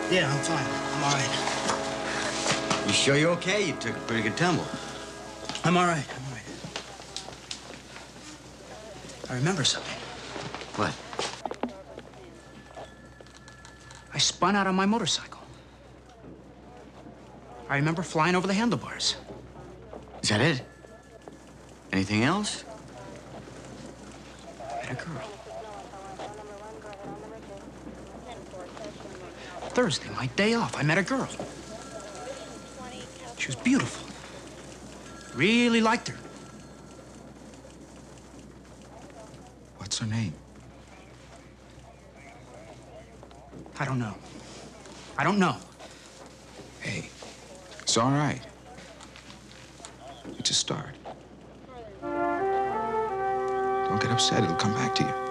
Yeah, I'm fine. I'm all right. You sure you're okay? You took a pretty good tumble. I'm all right. I'm all right. I remember something. What? I spun out on my motorcycle. I remember flying over the handlebars. Is that it? Anything else? I met a girl. Thursday, my day off, I met a girl. She was beautiful. Really liked her. What's her name? I don't know. I don't know. Hey, it's all right. It's a start. Don't get upset. It'll come back to you.